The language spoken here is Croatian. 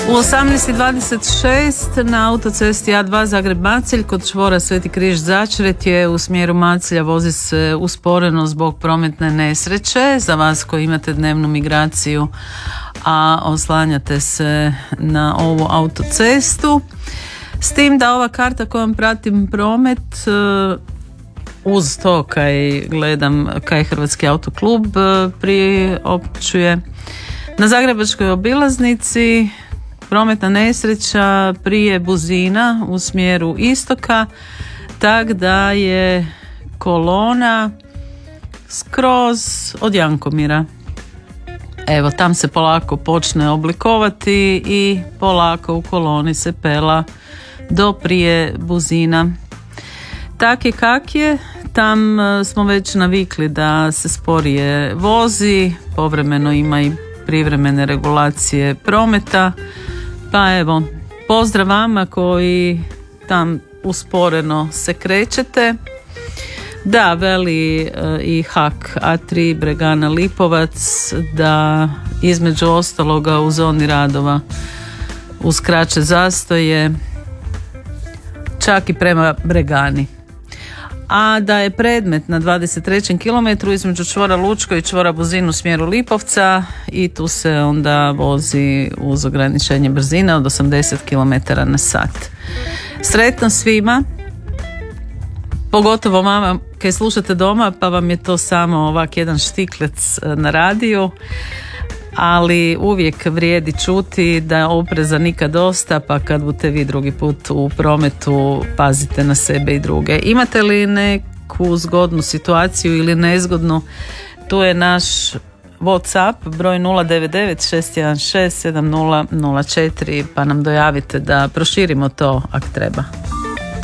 U 18:26 na autocesti A2 Zagreb-Macelj kod čvora Sveti Križ Začret je u smjeru Macelja vozi se usporeno zbog prometne nesreće. Za vas koji imate dnevnu migraciju, a oslanjate se na ovu autocestu. S tim da ova karta kojom pratim promet, uz to kaj gledam kaj Hrvatski autoklub priopćuje, na Zagrebačkoj obilaznici prometna nesreća prije Buzina u smjeru istoka, tak da je kolona skroz od Jankomira. Evo, tam se polako počne oblikovati i polako u koloni se pela do prije Buzina. Tak je kak je, tam smo već navikli da se sporije vozi, povremeno ima i privremene regulacije prometa, pa evo, pozdrav vama koji tam usporeno se krećete. Da, veli i HAK A3 Bregana Lipovac da između ostaloga u zoni radova uskraće zastoje čak i prema Bregani. A da je predmet na 23. kilometru između čvora Lučko i čvora Buzin u smjeru Lipovca i tu se onda vozi uz ograničenje brzine od 80 km/h. Sretno svima, pogotovo vama kaj slušate doma pa vam je to samo ovak jedan štiklec na radiju, ali uvijek vrijedi čuti da opreza nikad dosta, pa kad budete vi drugi put u prometu pazite na sebe i druge. Imate li neku zgodnu situaciju ili nezgodnu, tu je naš WhatsApp broj 099 616 7004 pa nam dojavite da proširimo to ako treba.